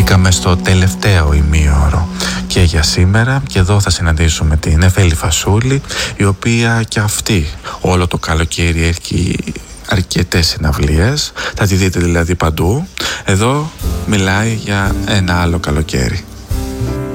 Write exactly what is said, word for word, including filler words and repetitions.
Μπήκαμε στο τελευταίο ημίωρο και για σήμερα, και εδώ θα συναντήσουμε την Εφέλη Φασούλη, η οποία και αυτή όλο το καλοκαίρι έχει αρκετές συναυλίες, θα τη δείτε δηλαδή παντού. Εδώ μιλάει για ένα άλλο καλοκαίρι.